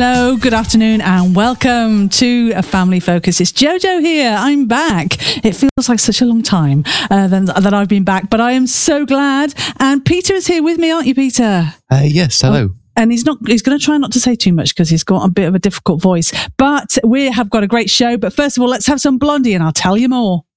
Hello, good afternoon, and welcome to A Family Focus. It's Jojo here. I'm back. It feels like such a long time that I've been back, but I am so glad. And Peter is here with me, aren't you, Peter? Yes, hello. And he's going to try not to say too much because he's got a bit of a difficult voice. But we have got a great show. But first of all, let's have some Blondie and I'll tell you more.